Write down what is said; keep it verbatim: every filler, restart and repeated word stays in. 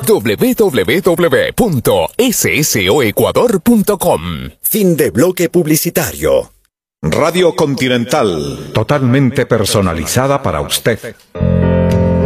w w w punto s s o ecuador punto com. Fin de bloque publicitario. Radio Continental. Totalmente personalizada para usted.